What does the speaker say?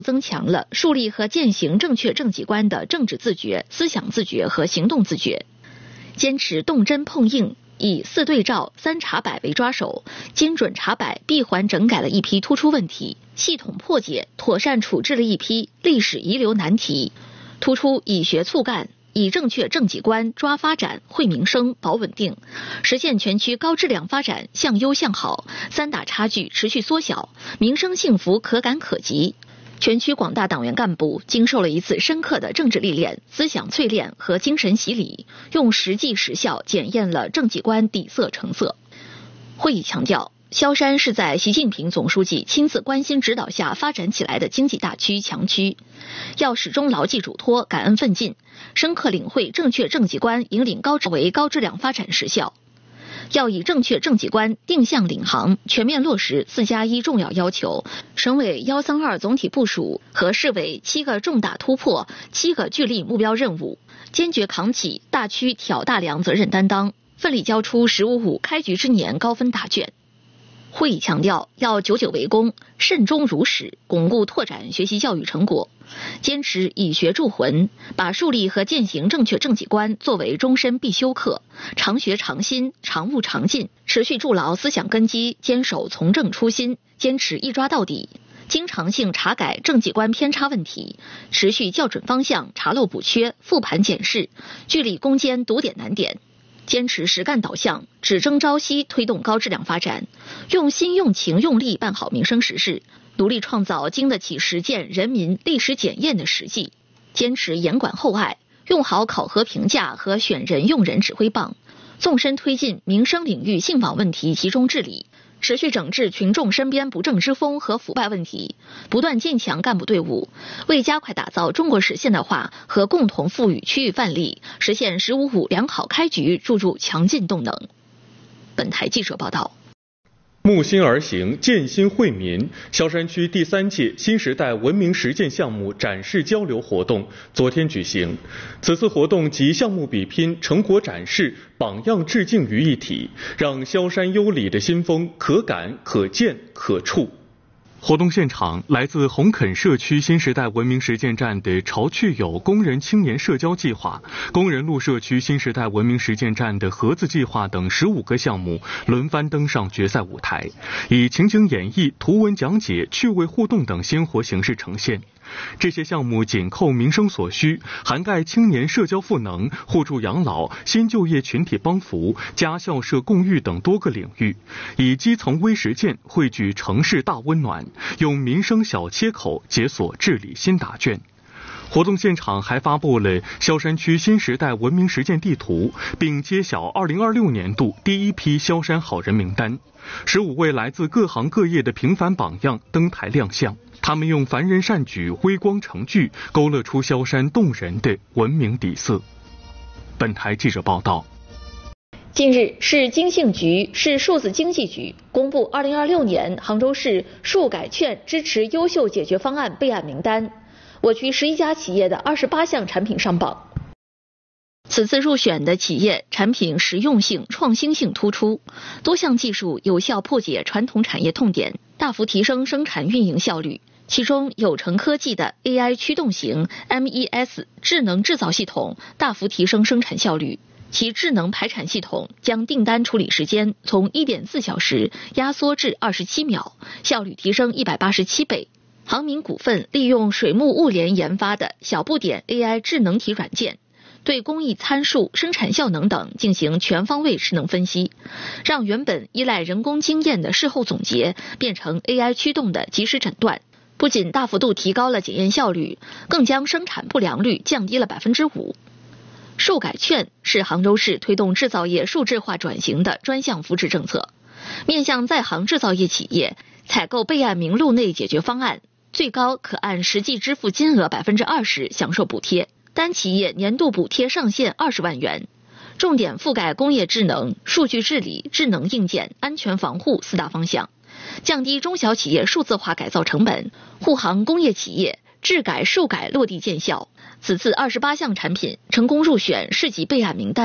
增强了树立和践行正确政绩观的政治自觉、思想自觉和行动自觉，坚持动真碰硬，以4对照、3查摆为抓手，精准查摆、闭环整改了一批突出问题，系统破解、妥善处置了一批历史遗留难题，突出以学促干，以正确政绩观抓发展、惠民生、保稳定，实现全区高质量发展向优向好，3大差距持续缩小，民生幸福可感可及。全区广大党员干部经受了一次深刻的政治历练、思想淬炼和精神洗礼，用实际实效检验了政绩观底色成色。会议强调，萧山是在习近平总书记亲自关心指导下发展起来的经济大区强区，要始终牢记嘱托、感恩奋进，深刻领会正确政绩观引领高质量发展实效。要以正确政绩观定向领航，全面落实4+1重要要求，省委132总体部署和市委7个重大突破、7个聚力目标任务，坚决扛起大区挑大梁责任担当，奋力交出“15+5”开局之年高分答卷。会议强调，要久久为功，慎终如始，巩固拓展学习教育成果，坚持以学铸魂，把树立和践行正确政绩观作为终身必修课，常学常新，常务常进，持续筑牢思想根基，坚守从政初心，坚持一抓到底，经常性查改政绩观偏差问题，持续校准方向，查漏补缺，复盘检视，聚力攻坚堵点难点。坚持实干导向，只争朝夕推动高质量发展，用心用情用力办好民生实事，努力创造经得起实践人民历史检验的实际。坚持严管厚爱，用好考核评价和选人用人指挥棒，纵深推进民生领域信访问题集中治理，持续整治群众身边不正之风和腐败问题，不断建强干部队伍，为加快打造中国式现代化和共同富裕区域范例，实现“15+5”良好开局注入强劲动能。本台记者报道。 木心而行，建心惠民。萧山区第3届新时代文明实践项目展示交流活动昨天举行。此次活动集项目比拼、成果展示、榜样致敬于一体，让萧山优里的新风可感、可见、可触。活动现场，来自红垦社区新时代文明实践站的潮趣友工人青年社交计划、工人路社区新时代文明实践站的盒子计划等15个项目轮番登上决赛舞台，以情景演绎、图文讲解、趣味互动等鲜活形式呈现。这些项目紧扣民生所需，涵盖青年社交赋能、互助养老、新就业群体帮扶、家校社共育等多个领域，以基层微实践汇聚城市大温暖，用民生小切口解锁治理新答卷。活动现场还发布了萧山区新时代文明实践地图，并揭晓2026年度第一批萧山好人名单。15位来自各行各业的平凡榜样登台亮相，他们用凡人善举微光成句，勾勒出萧山动人的文明底色。本台记者报道。 近日，市经信局、市数字经济局公布2026年杭州市数改券支持优秀解决方案备案名单，我区11家企业的28项产品上榜。此次入选的企业产品实用性、创新性突出，多项技术有效破解传统产业痛点，大幅提升生产运营效率。其中，友成科技的 AI 驱动型 MES 智能制造系统大幅提升生产效率，其智能排产系统将订单处理时间从 1.4 小时压缩至27秒，效率提升187倍。航明股份利用水木物联研发的小不点 AI 智能体软件，对工艺参数、生产效能等进行全方位智能分析，让原本依赖人工经验的事后总结变成 AI 驱动的及时诊断，不仅大幅度提高了检验效率，更将生产不良率降低了 5%。数改券是杭州市推动制造业数字化转型的专项扶持政策，面向在杭制造业企业采购备案名录内解决方案，最高可按实际支付金额 20% 享受补贴，单企业年度补贴上限20万元，重点覆盖工业智能、数据治理、智能硬件、安全防护4大方向，降低中小企业数字化改造成本，护航工业企业质改数改落地见效。此次28项产品成功入选市级备案名单。